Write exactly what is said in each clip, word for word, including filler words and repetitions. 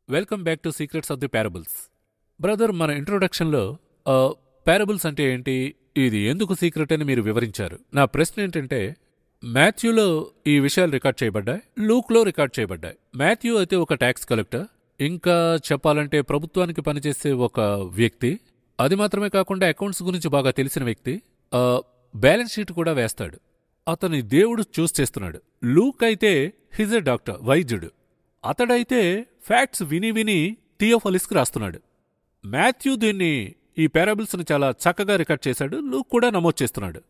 Welcome back to secrets of the parables. Brother, మన ఇంట్రొడక్షన్లో parables అంటే ఏంటి, ఇది ఎందుకు సీక్రెట్ అని మీరు వివరించారు. నా ప్రశ్న ఏంటంటే, మాథ్యూలో ఈ విషయాలు రికార్డ్ చేయబడ్డాయి, లూక్లో రికార్డ్ చేయబడ్డాయి. మాథ్యూ అయితే ఒక ట్యాక్స్ కలెక్టర్, ఇంకా చెప్పాలంటే ప్రభుత్వానికి పనిచేసే ఒక వ్యక్తి. అది మాత్రమే కాకుండా అకౌంట్స్ గురించి బాగా తెలిసిన వ్యక్తి. బ్యాలెన్స్ షీట్ కూడా వేస్తాడు. అతని దేవుడు చూస్ చేస్తున్నాడు. లూక్ అయితే హిజ్ ఎ డాక్టర్, వైద్యుడు. అతడైతే ఫ్యాక్ట్స్ విని విని థియోఫలిస్కి రాస్తున్నాడు. మాథ్యూ దీన్ని, ఈ పారాబుల్స్ని చాలా చక్కగా రికార్డ్ చేశాడు. లూక్ కూడా నమోదు చేస్తున్నాడు.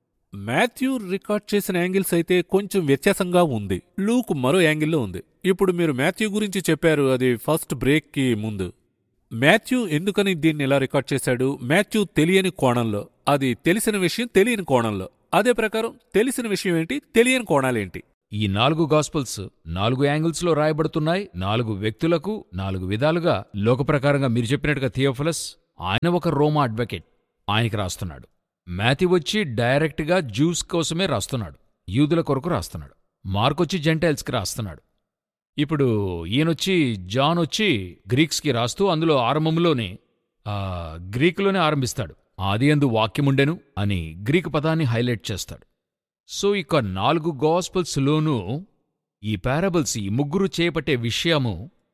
మాథ్యూ రికార్డ్ చేసిన యాంగిల్స్ అయితే కొంచెం వ్యత్యాసంగా ఉంది, లూక్ మరో యాంగిల్లో ఉంది. ఇప్పుడు మీరు మాథ్యూ గురించి చెప్పారు, అది ఫస్ట్ బ్రేక్కి ముందు. మాథ్యూ ఎందుకని దీన్ని ఇలా రికార్డ్ చేశాడు? మాథ్యూ తెలియని కోణంలో, అది తెలిసిన విషయం తెలియని కోణంలో. అదే ప్రకారం తెలిసిన విషయం ఏంటి, తెలియని కోణాలేంటి? ఈ నాలుగు గాస్పల్స్ నాలుగు యాంగిల్స్లో రాయబడుతున్నాయి. నాలుగు వ్యక్తులకు నాలుగు విధాలుగా. లోకప్రకారంగా మీరు చెప్పినట్టుగా థియోఫిలస్, ఆయన ఒక రోమా అడ్వకేట్, ఆయనకి రాస్తున్నాడు. మాథ్యూ వచ్చి డైరెక్ట్గా జ్యూస్ కోసమే రాస్తున్నాడు, యూదుల కొరకు రాస్తున్నాడు. మార్కొచ్చి జెంటైల్స్కి రాస్తున్నాడు. ఇప్పుడు ఈయనొచ్చి జాన్ వచ్చి గ్రీక్స్కి రాస్తూ అందులో ఆరంభంలోనే గ్రీకులోనే ఆరంభిస్తాడు. ఆది యందు వాక్యముండెను అని గ్రీకు పదాన్ని హైలైట్ చేస్తాడు. సో ఇక నాలుగు గాస్పల్స్లోనూ ఈ పారబుల్స్, ఈ ముగ్గురు చేపట్టే విషయము,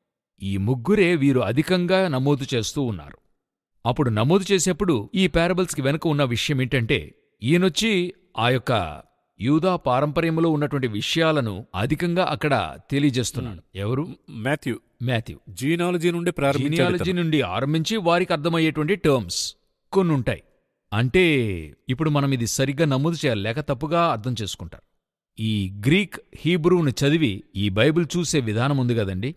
ఈ ముగ్గురే వీరు అధికంగా నమోదు చేస్తూ ఉన్నారు. అప్పుడు నమోదు చేసేప్పుడు ఈ పారబుల్స్కి వెనుక ఉన్న విషయం ఏంటంటే, ఈయనొచ్చి ఆ యొక్క యూదా పారంపర్యంలో ఉన్నటువంటి విషయాలను అధికంగా అక్కడ తెలియజేస్తున్నాడు. ఎవరు? మాథ్యూ. మాథ్యూ జీనాలజీ నుండి జీనియాలజీ నుండి ఆరంభించి వారికి అర్థమయ్యేటువంటి టర్మ్స్ కొన్నుంటాయి. అంటే ఇప్పుడు మనం ఇది సరిగ్గా నమోదు చేయాలి, లేక తప్పుగా అర్థం చేసుకుంటారు. ఈ గ్రీక్, హీబ్రూను చదివి ఈ బైబిల్ చూసే విధానం ఉంది కదండి,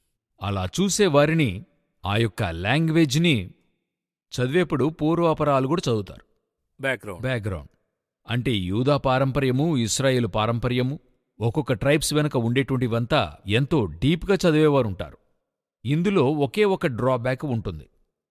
అలా చూసే వారిని ఆ యొక్క లాంగ్వేజ్ని చదివేప్పుడు పూర్వాపరాలు కూడా చదువుతారు. బ్యాక్గ్రౌండ్ బ్యాక్గ్రౌండ్ అంటే యూదా పారంపర్యము, ఇశ్రాయేలు పారంపర్యము, ఒక్కొక్క ట్రైబ్స్ వెనక ఉండేటువంటివంతా ఎంతో డీప్గా చదివేవారుంటారు. ఇందులో ఒకే ఒక డ్రాబ్యాక్ ఉంటుంది.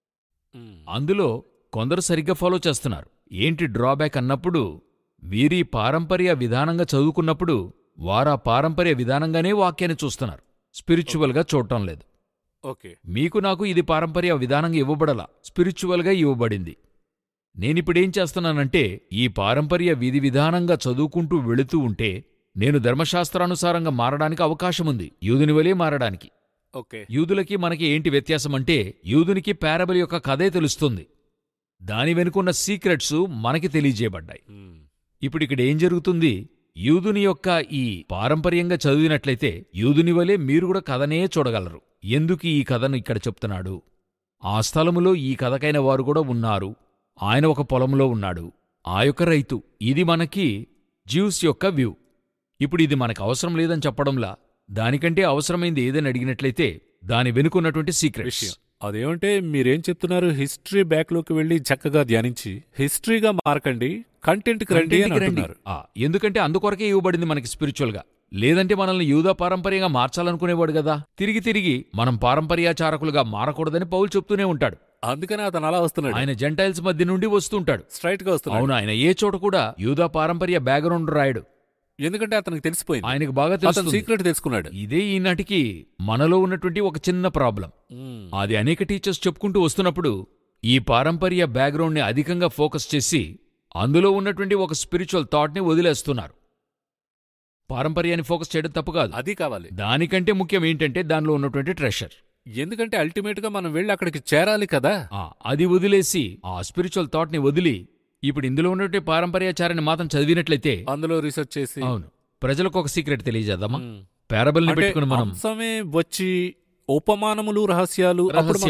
అందులో కొందరు సరిగ్గా ఫాలో చేస్తున్నారు. ఏంటి డ్రాబ్యాక్ అన్నప్పుడు, వీరి పారంపర్య విధానంగా చదువుకున్నప్పుడు వారా పారంపర్య విధానంగానే వాక్యాన్ని చూస్తున్నారు, స్పిరిచువల్గా చూడటం లేదు. ఓకే, మీకు నాకు ఇది పారంపర్య విధానంగా ఇవ్వబడలా, స్పిరిచువల్గా ఇవ్వబడింది. నేనిప్పుడేం చేస్తున్నానంటే, ఈ పారంపర్య విధి విధానంగా చదువుకుంటూ వెళుతూ ఉంటే నేను ధర్మశాస్త్రానుసారంగా మారడానికి అవకాశముంది, యూదుని వలే మారడానికి. ఓకే, యూదులకి మనకి ఏంటి వ్యత్యాసమంటే, యూదునికి పారబుల్ యొక్క కథే తెలుస్తుంది, దాని వెనుకున్న సీక్రెట్స్ మనకి తెలియజేయబడ్డాయి. ఇప్పుడిక్కడ ఏం జరుగుతుంది, యూదుని యొక్క ఈ పారంపర్యంగా చదివినట్లయితే యూదుని వలె మీరు కూడా కథనే చూడగలరు. ఎందుకు ఈ కథను ఇక్కడ చెప్తున్నాడు? ఆ స్థలములో ఈ కథకైన వారు కూడా ఉన్నారు. ఆయన ఒక పొలంలో ఉన్నాడు, ఆ యొక్క రైతు. ఇది మనకి జ్యూస్ యొక్క వ్యూ. ఇప్పుడు ఇది మనకు అవసరం లేదని చెప్పడంలా, దానికంటే అవసరమైంది ఏదని అడిగినట్లయితే దాని వెనుకున్నటువంటి సీక్రెట్ విషయం అదేమంటే, మీరేం చెప్తున్నారు? హిస్టరీ బ్యాక్లోకి వెళ్ళి చక్కగా ధ్యానించి హిస్టరీగా మార్కండి, కంటెంట్కి రండి అని అంటున్నారు. ఎందుకంటే అందుకొరకే ఇవ్వబడింది మనకి స్పిరిచువల్గా. లేదంటే మనల్ని యూదా పారంపర్యంగా మార్చాలనుకునేవాడు కదా. తిరిగి తిరిగి మనం పారంపర్యాచారకులుగా మారకూడదని పౌలు చెప్తూనే ఉంటాడు. అందుకనే అతను అలా వస్తున్నాడు. ఆయన జెంటైల్స్ మధ్య నుండి వస్తుంటాడు, స్ట్రైట్ గా వస్తున్నాడు. అవును, ఆయన ఏ చోట కూడా యూదా పారంపర్య బ్యాక్గ్రౌండ్ రాయడు, ఎందుకంటే అతనికి తెలిసిపోయింది, ఆయనకు బాగా తెలుసు, సీక్రెట్ తెలుసుకున్నాడు. ఇదే ఈనాటికి మనలో ఉన్నటువంటి ఒక చిన్న ప్రాబ్లం. అది అనేక టీచర్స్ చెప్పుకుంటూ వస్తున్నప్పుడు ఈ పారంపర్య బ్యాక్గ్రౌండ్ ని అధికంగా ఫోకస్ చేసి అందులో ఉన్నటువంటి ఒక స్పిరిచువల్ థాట్ ని వదిలేస్తున్నారు. పారంపర్యాన్ని ఫోకస్ చేయడం తప్పు కాదు, అది కావాలి. దానికంటే ముఖ్యం ఏంటంటే దానిలో ఉన్నటువంటి ట్రెషర్. ఎందుకంటే అల్టిమేట్ గా మనం వెళ్ళి అక్కడికి చేరాలి కదా. అది వదిలేసి ఆ స్పిరిచువల్ థాట్ ని వదిలి ఇప్పుడు ఇందులో ఉన్నటువంటి పారంపర్యాచారాన్ని మాత్రం చదివినట్లయితే, అందులో రీసెర్చ్ చేసి, అవును, ప్రజలకు ఒక సీక్రెట్ తెలియజేద్దామా? పారబుల్ ని పెట్టుకుని మనం అంశమే వచ్చి ఉపమానములు, రహస్యాలు,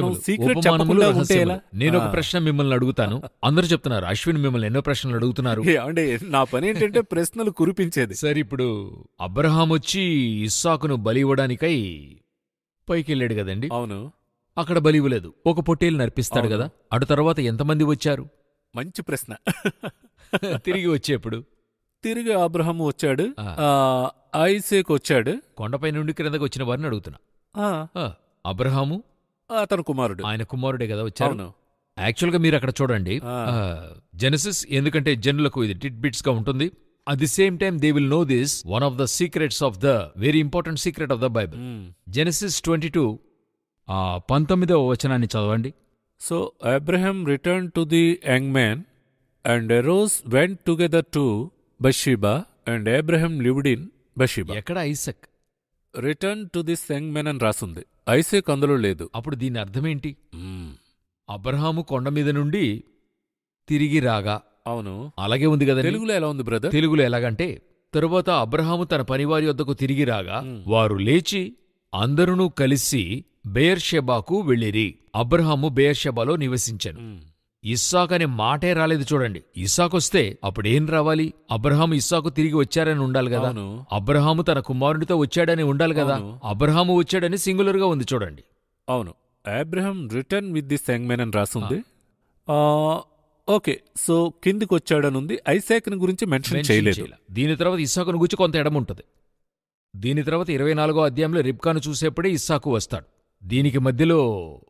నేను ఒక ప్రశ్న మిమ్మల్ని అడుగుతాను. అందరూ చెప్తున్నారు, అశ్విన్ మిమ్మల్ని ఎన్నో ప్రశ్నలు అడుగుతున్నారు. అంటే నా పని ఏంటంటే ప్రశ్నలు కురిపించేది. సరే, ఇప్పుడు అబ్రహాం వచ్చి ఇస్సాకును బలి ఇవ్వడానికై పైకి వెళ్ళాడు కదండి. అవును, అక్కడ బలి ఇవ్వలేదు, ఒక పొట్టేలు నర్పిస్తాడు కదా. అటు తర్వాత ఎంతమంది వచ్చారు? మంచి ప్రశ్న. తిరిగి వచ్చేప్పుడు తిరిగి అబ్రహాము వచ్చాడు, ఐసేక్ వచ్చాడు. కొండపై నుండి క్రిందకు వచ్చిన వారిని అడుగుతున్నా. అబ్రహాము అతను కుమారుడు, ఆయన కుమారుడే కదా వచ్చారు. యాక్చువల్గా మీరు అక్కడ చూడండి, జెనసిస్, ఎందుకంటే జనులకు ఇది టిట్ బిట్స్ గా ఉంటుంది. At the same time they will know this one of the secrets of the very important secret of the Bible. Genesis twenty two ఆ పంతొమ్మిదవ వచనాన్ని చదవండి. So Abraham return to the young man and Eros vent together to Beersheba and Abraham lived in Beersheba. ఎక్కడ Isaac? Return to this young man అని రాసుంది, ఐసేక్ అందులో లేదు. అప్పుడు దీని అర్థమేంటి? మ్మ్. అబ్రహాము కొండ మీద నుండి తిరిగి రాగా, అవును, అలాగే ఉంది కదా. తెలుగులో ఎలా ఉంది బ్రదర్? తెలుగులో ఎలాగంటే, తరువాత అబ్రహాము తన పనివారి వద్దకు తిరిగి రాగా మ్. వారు లేచి అందరునూ కలిసి బెయర్షెబాకు వెళ్ళిరి. అబ్రహాము బెయర్షెబాలో నివసించెను. మ్మ్. ఇస్సాకు అనే మాటే రాలేదు చూడండి. ఇస్సాకొస్తే అప్పుడేం రావాలి? అబ్రహాము ఇస్సాకు తిరిగి వచ్చారని ఉండాలి కదా. అవును. అబ్రహాము తన కుమారుడితో వచ్చాడని ఉండాలి కదా. అవును. అబ్రహాము వచ్చాడని సింగులర్ గా ఉంది చూడండి. అవును, Abraham return with this young man అని రాసుంది. ఆ, ఓకే, సో కిందికి వచ్చాడనుంది, ఐసాక్ని గురించి మెన్షన్ మెన్షన్ చేయలేదు. చేయలే. దీని తర్వాత ఇస్సాకును గురించి కొంత ఎడం ఉంటుంది. దీని తర్వాత ఇరవై నాలుగో అధ్యాయంలో రిబ్కాను చూసేప్పుడే ఇస్సాకు వస్తాడు. దీనికి మధ్యలో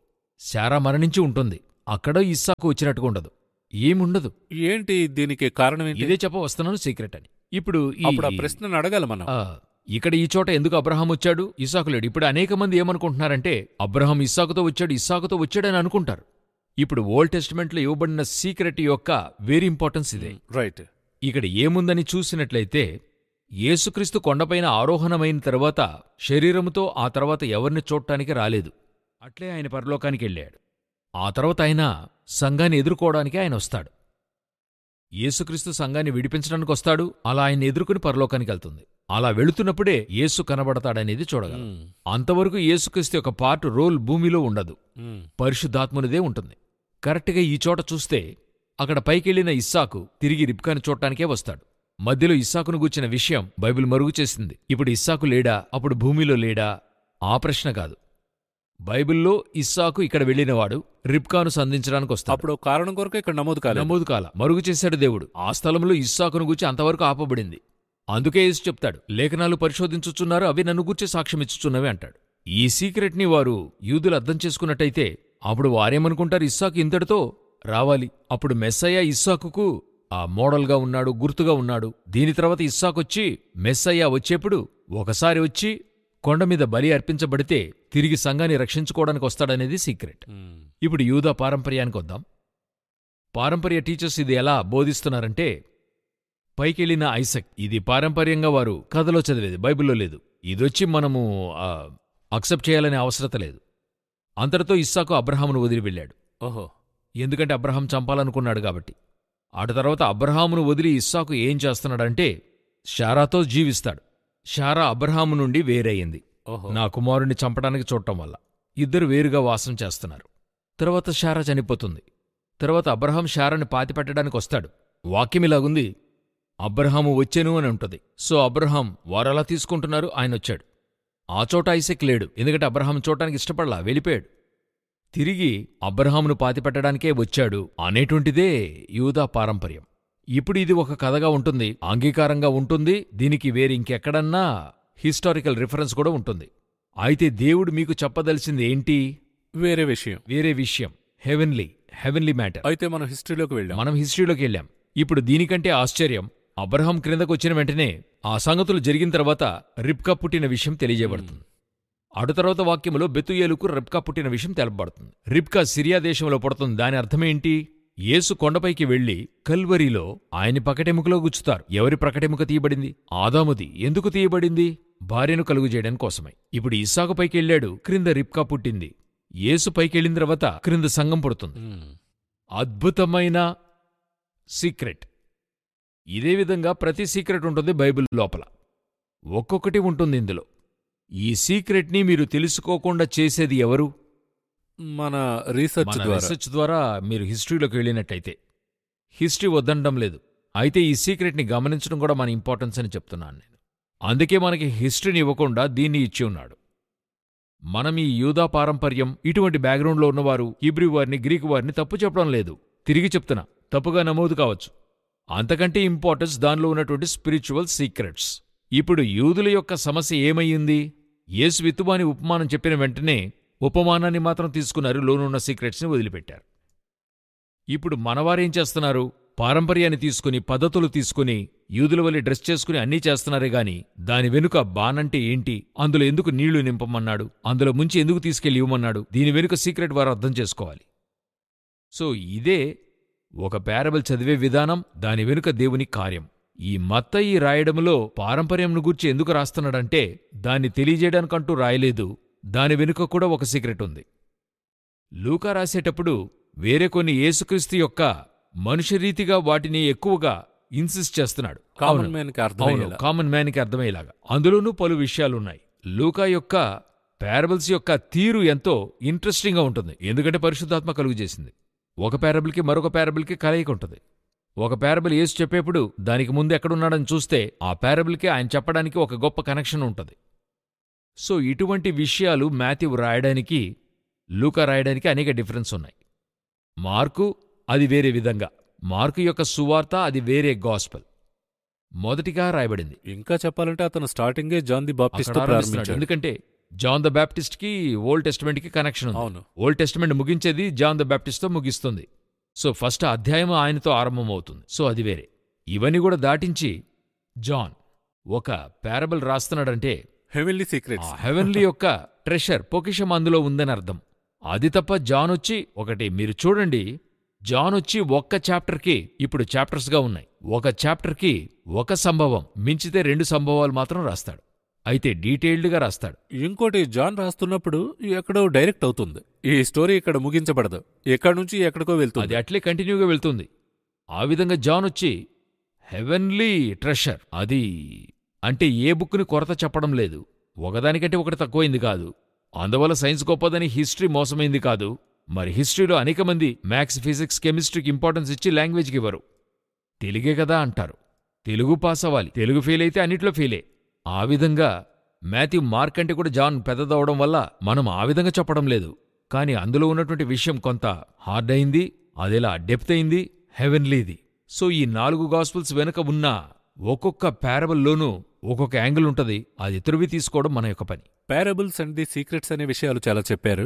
శారా మరణించి ఉంటుంది. అక్కడ ఇస్సాకు వచ్చినట్టుగా ఉండదు, ఏముండదు. ఏంటి దీనికి కారణం ఏంటి? ఇదే చెప్ప వస్తున్నాను సీక్రెట్ అని. ఇప్పుడు ఈ- అప్పుడు ఆ ప్రశ్నను అడగాలి మనం. ఆ, ఇక్కడ ఈ చోట ఎందుకు అబ్రహాం వచ్చాడు, ఇస్సాకు లేడు? ఇప్పుడు అనేక మంది ఏమనుకుంటున్నారంటే అబ్రహాం ఇస్సాకుతో వచ్చాడు, ఇస్సాకుతో వచ్చాడని అనుకుంటారు. ఇప్పుడు ఓల్డ్ టెస్టిమెంట్లో ఇవ్వబడిన సీక్రెట్ యొక్క వెరీ ఇంపార్టెన్స్ ఇదే. రైట్. ఇక్కడ ఏముందని చూసినట్లయితే, యేసుక్రీస్తు కొండపైన ఆరోహణమైన తర్వాత శరీరముతో ఆ తర్వాత ఎవరిని చూడటానికి రాలేదు. అట్లే ఆయన పరలోకానికి వెళ్ళాడు. ఆ తర్వాత ఆయన సంఘాన్ని ఎదుర్కోవడానికి ఆయన వస్తాడు. యేసుక్రీస్తు సంఘాన్ని విడిపించడానికి వస్తాడు. అలా ఆయన ఎదుర్కొని పరలోకానికి వెళ్తుంది. అలా వెళుతున్నప్పుడే యేసు కనబడతాడనేది చూడగలం. మ్మ్. అంతవరకు యేసుక్రీస్తు యొక్క పార్ట్ రోల్ భూమిలో ఉండదు, మ్మ్. పరిశుద్ధాత్మునిదే ఉంటుంది. కరెక్ట్గా ఈ చోట చూస్తే అక్కడ పైకెళ్లిన ఇస్సాకు తిరిగి రిబ్కాను చూడటానికే వస్తాడు. మధ్యలో ఇస్సాకును గూర్చిన విషయం బైబిల్ మరుగు చేసింది. ఇప్పుడు ఇస్సాకు లేడా, అప్పుడు భూమిలో లేడా? ఆ ప్రశ్న కాదు. బైబిల్లో ఇస్సాకు ఇక్కడ వెళ్ళినవాడు రిబ్కాను సంధించడానికి వస్తాడు. అప్పుడు ఒక కారణం కొరకు ఇక్కడ నమోదు కాలేదు. నమోదు కాల, మరుగు చేశాడు దేవుడు. ఆ స్థలంలో ఇస్సాకును గూర్చి అంతవరకు ఆపబడింది. అందుకే యేసు చెప్తాడు, లేఖనాలు పరిశోధించుచున్నారు, అవి నన్ను గూర్చి సాక్ష్యమిచ్చుచున్నవి అంటాడు. ఈ సీక్రెట్ని వారు యూదులు అర్థం చేసుకున్నట్టయితే అప్పుడు వారేమనుకుంటారు, ఇస్సాకు ఇంతటితో రావాలి. అప్పుడు మెస్సయ్య ఇస్సాకుకు ఆ మోడల్గా ఉన్నాడు, గుర్తుగా ఉన్నాడు. దీని తర్వాత ఇస్సాకొచ్చి మెస్సయ్య వచ్చేప్పుడు ఒకసారి వచ్చి కొండ మీద బలి అర్పించబడితే తిరిగి సంఘాన్ని రక్షించుకోవడానికి వస్తాడనేది సీక్రెట్. మ్మ్. ఇప్పుడు యూదా పారంపర్యానికి వద్దాం. పారంపర్య టీచర్స్ ఇది ఎలా బోధిస్తున్నారంటే, పైకెళ్ళిన ఐసక్, ఇది పారంపర్యంగా వారు కథలో చదివేది, బైబిల్లో లేదు. ఇదొచ్చి మనము అక్సెప్ట్ చేయాలనే అవసరత లేదు. అంతటితో ఇస్సాకు అబ్రహామును వదిలి వెళ్ళాడు. ఓహో. ఎందుకంటే అబ్రహాం చంపాలనుకున్నాడు కాబట్టి. ఆట తర్వాత అబ్రహామును వదిలి ఇస్సాకు ఏం చేస్తున్నాడంటే శారాతో జీవిస్తాడు. శారా అబ్రహాము నుండి వేరయ్యింది, ఓహో. నా కుమారుణ్ణి చంపడానికి చూడటం వల్ల. ఇద్దరు వేరుగా వాసం చేస్తున్నారు. తర్వాత శారా చనిపోతుంది. తర్వాత అబ్రహాం శారాని పాతిపెట్టడానికి వస్తాడు. వాక్యమిలాగుంది, అబ్రహాము వచ్చెను అని ఉంటుంది. సో అబ్రహాం వారలా తీసుకుంటున్నారు, ఆయన వచ్చాడు. ఆ చోట ఐసెక్ లేడు, ఎందుకంటే అబ్రహాం చూడటానికి ఇష్టపడలా, వెళ్ళిపోయాడు. తిరిగి అబ్రహామును పాతిపెట్టడానికే వచ్చాడు అనేటువంటిదే యూదా పారంపర్యం. ఇప్పుడు ఇది ఒక కథగా ఉంటుంది, అంగీకారంగా ఉంటుంది. దీనికి వేరే ఇంకెక్కడన్నా హిస్టారికల్ రిఫరెన్స్ కూడా ఉంటుంది. అయితే దేవుడు మీకు చెప్పదలిసింది ఏంటి? వేరే విషయం. వేరే విషయం, హెవెన్లీ హెవెన్లీ మ్యాటర్. అయితే మనం హిస్టరీలోకి వెళ్ళాం. మనం హిస్టరీలోకి వెళ్ళాం. ఇప్పుడు దీనికంటే ఆశ్చర్యం, అబ్రహాం క్రిందకొచ్చిన వెంటనే ఆ సంగతులు జరిగిన తర్వాత రిబ్కా పుట్టిన విషయం తెలియజేయబడుతుంది. అటు తర్వాత వాక్యములో బెతుయేలుకు రిబ్కా పుట్టిన విషయం తెలపబడుతుంది. రిబ్కా సిరియా దేశంలో పుడుతుంది. దాని అర్థమేంటి? యేసు కొండపైకి వెళ్లి కల్వరిలో ఆయన్ని పకటెముకలో గుచ్చుతారు. ఎవరి ప్రకటెముక తీయబడింది? ఆదాముది. ఎందుకు తీయబడింది? భార్యను కలుగుజేయడం కోసమై. ఇప్పుడు ఇస్సాకు పైకి వెళ్ళాడు, క్రింద రిబ్కా పుట్టింది. యేసు పైకెళ్ళిన తర్వాత క్రింద సంఘం పుడుతుంది. మ్మ్. అద్భుతమైన సీక్రెట్. ఇదే విధంగా ప్రతి సీక్రెట్ ఉంటుంది బైబిల్ లోపల, ఒక్కొక్కటి ఉంటుంది ఇందులో. ఈ సీక్రెట్ని మీరు తెలుసుకోకుండా చేసేది ఎవరు? మన రీసెర్చ్ మన ద్వారా. రీసెర్చ్ ద్వారా మీరు హిస్టరీలోకి వెళ్ళినట్టయితే. హిస్టరీ వద్దనడం లేదు, అయితే ఈ సీక్రెట్ని గమనించడం కూడా మన ఇంపార్టెన్స్ అని చెప్తున్నాను నేను. అందుకే మనకి హిస్టరీని ఇవ్వకుండా దీన్ని ఇచ్చి ఉన్నాడు. మనం ఈ యూదా పారంపర్యం, ఇటువంటి బ్యాక్గ్రౌండ్లో ఉన్నవారు హీబ్రూ వారిని, గ్రీకు వారిని తప్పు చెప్పడం లేదు. తిరిగి చెప్తున్నా, తప్పుగా నమోదు కావచ్చు. అంతకంటే ఇంపార్టెన్స్ దానిలో ఉన్నటువంటి స్పిరిచువల్ సీక్రెట్స్. ఇప్పుడు యూదుల యొక్క సమస్య ఏమయ్యింది? యేసు విత్తువాని ఉపమానం చెప్పిన వెంటనే ఉపమానాన్ని మాత్రం తీసుకున్నారు, లోనున్న సీక్రెట్స్ని వదిలిపెట్టారు. ఇప్పుడు మనవారేం చేస్తున్నారు? పారంపర్యాన్ని తీసుకుని పద్ధతులు తీసుకుని యూదుల వలె డ్రెస్ చేసుకుని అన్నీ చేస్తున్నారే గాని దాని వెనుక బానంటే ఏంటి, అందులో ఎందుకు నీళ్లు నింపమన్నాడు, అందులో ముంచి ఎందుకు తీసుకెళ్లి ఇవ్వమన్నాడు, దీని వెనుక సీక్రెట్ వారు అర్థం చేసుకోవాలి. సో ఇదే ఒక పారబుల్ చదివే విధానం, దాని వెనుక దేవుని కార్యం. ఈ మత్తయి రాయడంలో పారంపర్యంను గూర్చి ఎందుకు రాస్తున్నాడంటే దాన్ని తెలియజేయడానికంటూ రాయలేదు, దాని వెనుక కూడా ఒక సీక్రెట్ ఉంది. లూకా రాసేటప్పుడు వేరే కొన్ని యేసుక్రీస్తు యొక్క మనుష్యరీతిగా వాటిని ఎక్కువగా ఇన్సిస్ట్ చేస్తున్నాడు. కామన్ మ్యాన్కి అర్థమయ్యేలా. కామన్ మ్యాన్కి అర్థమయ్యేలాగా. అందులోనూ పలు విషయాలున్నాయి. లూకా యొక్క పారబుల్స్ యొక్క తీరు ఎంతో ఇంట్రెస్టింగ్గా ఉంటుంది, ఎందుకంటే పరిశుద్ధాత్మ కలుగు చేసింది. ఒక పారబుల్కి మరొక పారబుల్కి కలయిక ఉంటుంది. ఒక పారబుల్ యేసు చెప్పేప్పుడు దానికి ముందు ఎక్కడున్నాడని చూస్తే ఆ పారబుల్కి ఆయన చెప్పడానికి ఒక గొప్ప కనెక్షన్ ఉంటుంది. సో ఇటువంటి విషయాలు మాథ్యూ రాయడానికి, లూకా రాయడానికి అనేక డిఫరెన్స్ ఉన్నాయి. మార్కు అది వేరే విధంగా, మార్కు యొక్క సువార్త అది వేరే గాస్పెల్ మొదటిగా రాయబడింది. ఇంకా చెప్పాలంటే అతను స్టార్టింగే జాన్ ది బాప్టిస్ట్ అక్కడ ఆరంభిస్తున్నాడు. ఎందుకంటే జాన్ ద బ్యాప్టిస్ట్ కి ఓల్డ్ టెస్టిమెంట్ కి కనెక్షన్ ఉంది. అవును. Old testament ముగించేది John the Baptist తో ముగిస్తుంది. సో ఫస్ట్ అధ్యాయం ఆయనతో ఆరంభమవుతుంది. సో అది వేరే. ఇవన్నీ కూడా దాటించి జాన్ ఒక పారబుల్ రాస్తున్నాడంటే హెవెన్లీ సీక్రెట్స్, హెవెన్లీ యొక్క ట్రెషర్, పొకిషం అందులో ఉందని అర్థం. అది తప్ప జాన్ వచ్చి ఒకటి మీరు చూడండి, జాన్ వచ్చి ఒక్క చాప్టర్కి, ఇప్పుడు చాప్టర్స్గా ఉన్నాయి, ఒక చాప్టర్కి ఒక సంభవం, మించితే రెండు సంభవాలు మాత్రం రాస్తాడు. అయితే డీటెయిల్డ్గా రాస్తాడు. ఇంకోటి, జాన్ రాస్తున్నప్పుడు ఎక్కడో డైరెక్ట్ అవుతుంది, ఈ స్టోరీ ఇక్కడ ముగించబడదు, ఎక్కడి నుంచి ఎక్కడికో వెళ్తుంది, అది అట్లే కంటిన్యూగా వెళ్తుంది. ఆ విధంగా జాన్ వచ్చి హెవెన్లీ ట్రెషర్, అది అంటే ఏ బుక్ని కొరత చెప్పడం లేదు, ఒకదానికంటే ఒకటి తక్కువైంది కాదు. అందువల్ల సైన్స్ గొప్పదని హిస్టరీ మోసమైంది కాదు. మరి హిస్టరీలో అనేక మంది మ్యాథ్స్, ఫిజిక్స్, కెమిస్ట్రీకి ఇంపార్టెన్స్ ఇచ్చి లాంగ్వేజ్కి ఇవ్వరు. తెలుగే కదా అంటారు, తెలుగు పాస్ అవ్వాలి, తెలుగు ఫెయిల్ అయితే అన్నిట్లో ఫెయిలే. ఆ విధంగా మాథ్యూ మార్క్ అంటే కూడా జాన్ పెద్దదవడం వల్ల మనం ఆ విధంగా చెప్పడం లేదు. కాని అందులో ఉన్నటువంటి విషయం కొంత హార్డ్ అయింది, అదెలా డెప్త్ అయింది, హెవెన్లీది. సో ఈ నాలుగు గాస్పుల్స్ వెనుక ఉన్న ఒక్కొక్క పారబుల్లోనూ ఒక్కొక్క యాంగిల్ ఉంటది, అది ఇతరువి తీసుకోవడం మన యొక్క పని. పారబుల్స్ అండ్ ది సీక్రెట్స్ అనే విషయాలు చాలా చెప్పారు.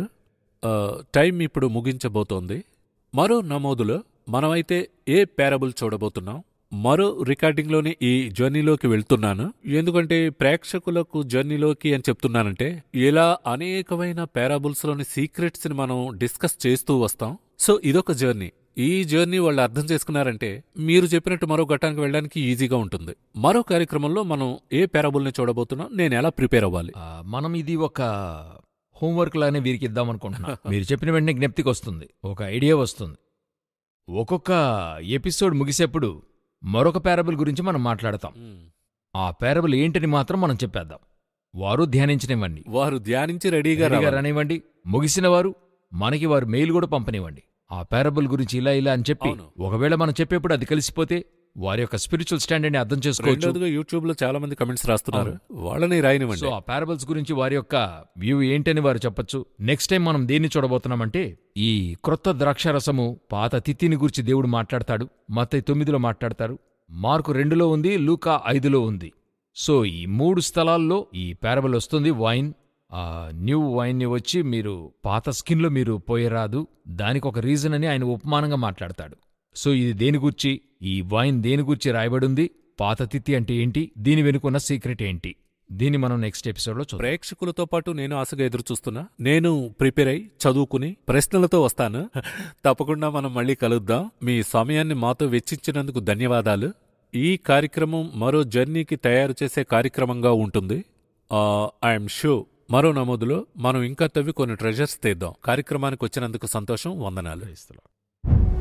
టైం ఇప్పుడు ముగించబోతోంది. మరో నమోదులో మనమైతే ఏ పారబుల్ చూడబోతున్నాం, మరో రికార్డింగ్లోనే ఈ జర్నీలోకి వెళ్తున్నాను. ఎందుకంటే ప్రేక్షకులకు జర్నీలోకి అని చెప్తున్నానంటే ఇలా అనేకమైన పారాబుల్స్లోని సీక్రెట్స్ని మనం డిస్కస్ చేస్తూ వస్తాం. సో ఇదొక జర్నీ. ఈ జర్నీ వాళ్ళు అర్థం చేసుకున్నారంటే మీరు చెప్పినట్టు మరో ఘట్టానికి వెళ్ళడానికి ఈజీగా ఉంటుంది. మరో కార్యక్రమంలో మనం ఏ పారాబుల్ని చూడబోతున్నాం, నేను ఎలా ప్రిపేర్ అవ్వాలి, ఆ, మనం ఇది ఒక హోంవర్క్ లానే వీరికి ఇద్దామనుకుంటున్నా. మీరు చెప్పిన వెంటనే జ్ఞప్తికి వస్తుంది, ఒక ఐడియా వస్తుంది. ఒక్కొక్క ఎపిసోడ్ ముగిసేప్పుడు మరొక పారబుల్ గురించి మనం మాట్లాడతాం. ఆ పారబుల్ ఏంటని మాత్రం మనం చెప్పేద్దాం. వారు ధ్యానించనివ్వండి, వారు ధ్యానించి రెడీగా రెడీగా రావాలి. రానివ్వండి. ముగిసిన వారు మనకి వారు మెయిల్ కూడా పంపనివ్వండి, ఆ పారబుల్ గురించి ఇలా ఇలా అని చెప్పి. అవును. ఒకవేళ మనం చెప్పేప్పుడు అది కలిసిపోతే వారి యొక్క స్పిరిచువల్ స్టాండర్డ్ని అర్థం చేసుకోవచ్చు. రెండోదిగా యూట్యూబ్ లో చాలా మంది కమెంట్స్ రాస్తున్నారు, వాళ్ళని రాయనివ్వండి. సో ఆ పారబుల్స్ గురించి వారి యొక్క వ్యూ ఏంటని వారు చెప్పొచ్చు. నెక్స్ట్ టైం మనం దేన్ని చూడబోతున్నామంటే ఈ క్రొత్త ద్రాక్షారసము, పాత తిత్తిని గురించి దేవుడు మాట్లాడతాడు. మత్తయి తొమ్మిదిలో మాట్లాడతారు, మార్కు రెండులో ఉంది, లూకా ఐదులో ఉంది. సో ఈ మూడు స్థలాల్లో ఈ పారబుల్ వస్తుంది. వైన్, ఆ న్యూ వైన్ని వచ్చి మీరు పాత స్కిన్లో మీరు పోయరాదు, దానికి ఒక రీజన్ అని ఆయన ఉపమానంగా మాట్లాడతాడు. సో ఇది దేని గూర్చి, ఈ వైన్ దేని గూర్చి రాయబడింది, పాత తిత్తి అంటే ఏంటి, దీని వెనుకున్న సీక్రెట్ ఏంటి, దీన్ని మనం నెక్స్ట్ ఎపిసోడ్లో చూద్దాం. ప్రేక్షకులతో పాటు నేను ఆశగా ఎదురు చూస్తున్నా. నేను ప్రిపేర్ అయి చదువుకుని ప్రశ్నలతో వస్తాను. తప్పకుండా మనం మళ్ళీ కలుద్దాం. మీ సమయాన్ని మాతో వెచ్చించినందుకు ధన్యవాదాలు. ఈ కార్యక్రమం మరో జర్నీకి తయారు చేసే కార్యక్రమంగా ఉంటుంది. ఐఎమ్ షూర్ మరో నమోదులో మనం ఇంకా తవ్వి కొన్ని ట్రెజర్స్ తీద్దాం. కార్యక్రమానికి వచ్చినందుకు సంతోషం. వందనాలు.